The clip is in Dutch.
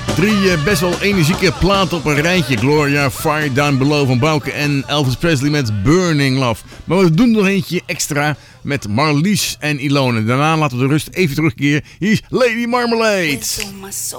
Drie best wel energieke platen op een rijtje. Gloria, Fire Down Below van Bouke en Elvis Presley met Burning Love. Maar we doen nog eentje extra met Marlies en Ilone. Daarna laten we de rust even terugkeren. Hier is Lady Marmalade.